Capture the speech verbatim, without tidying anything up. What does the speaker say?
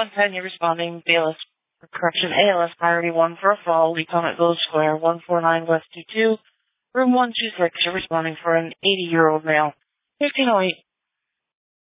one ten, you're responding, bailiff. Correction, A L S priority one for a fall, Lecomet Village Square, one forty-nine West two two, room one two six. You're responding for an eighty-year-old male. fifteen oh eight.